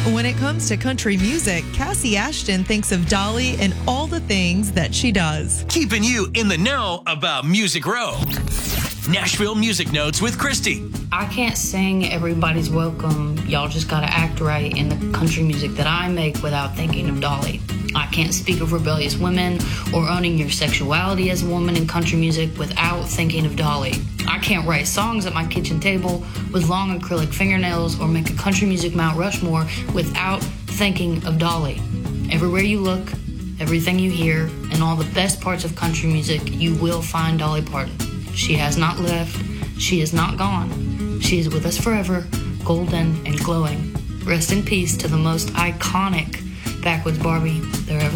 When it comes to country music, Cassie Ashton thinks of Dolly and all the things that she does. Keeping you in the know about Music Row. Nashville Music Notes with Christy. I can't sing Everybody's Welcome, Y'all Just Gotta Act Right in the country music that I make without thinking of Dolly. I can't speak of rebellious women or owning your sexuality as a woman in country music without thinking of Dolly. I can't write songs at my kitchen table with long acrylic fingernails or make a country music Mount Rushmore without thinking of Dolly. Everywhere you look, everything you hear, and all the best parts of country music, you will find Dolly Parton. She has not left. She is not gone. She is with us forever, golden and glowing. Rest in peace to the most iconic Backwoods Barbie there ever